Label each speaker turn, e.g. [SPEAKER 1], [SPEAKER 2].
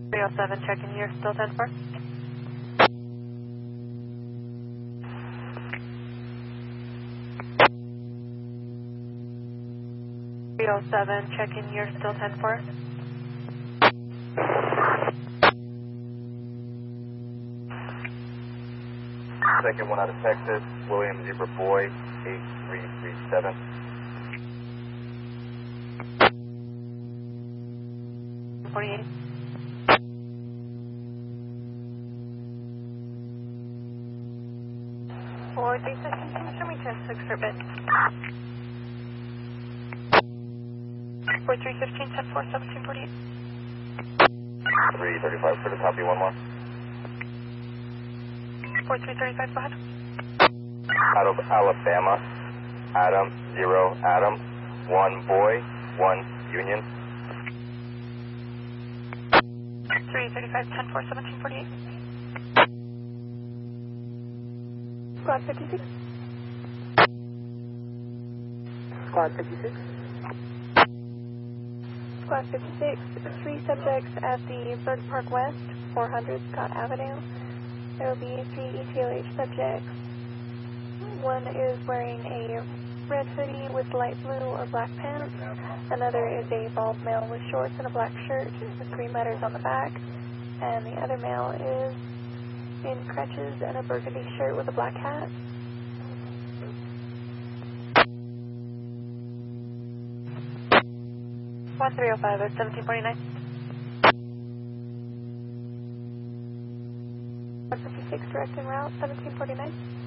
[SPEAKER 1] 307, checking here, still 10-4. 307, checking here, still 10-4.
[SPEAKER 2] Second one out of Texas, William Zebra Boy, 8337.
[SPEAKER 1] For 315, can you show me 10-6 for bid? For 315, 10-4, 1748.
[SPEAKER 2] 335 for the copy, one more.
[SPEAKER 1] For 335, go ahead.
[SPEAKER 2] Out of Alabama, Adam, 0, Adam, 1 Boy, 1 Union.
[SPEAKER 1] 335, 10-4, 1748. Squad 56.
[SPEAKER 3] Squad 56.
[SPEAKER 1] Squad 56, 3 subjects at the Bird Park West, 400 Scott Avenue. There will be 3 ETOH subjects. One is wearing a red hoodie with light blue or black pants. Another is a bald male with shorts and a black shirt with green letters on the back. And the other male is in crutches and a burgundy shirt with a black hat. One 305 at 1749. 56 direct en route, 1749.